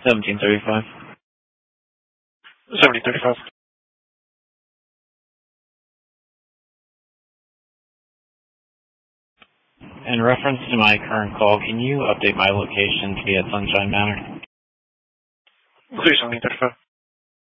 1735. 7035. In reference to my current call, can you update my location to be at Sunshine Manor? 1735.